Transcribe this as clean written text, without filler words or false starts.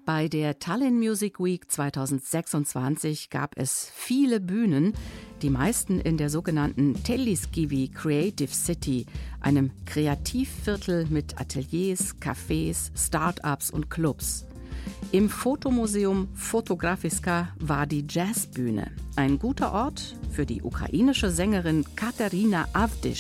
Bei der Tallinn Music Week 2026 gab es viele Bühnen, die meisten in der sogenannten Telliskivi Creative City, einem Kreativviertel mit Ateliers, Cafés, Start-ups und Clubs. Im Fotomuseum Fotografiska war die Jazzbühne. Ein guter Ort für die ukrainische Sängerin Katarina Avdic,